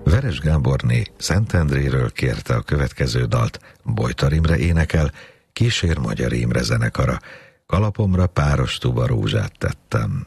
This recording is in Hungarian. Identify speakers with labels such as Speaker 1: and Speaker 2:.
Speaker 1: Veres Gáborné Szentendréről kérte a következő dalt, Bojtar Imre énekel, Kísér Magyar Imre zenekara, kalapomra páros tuba rózsát tettem.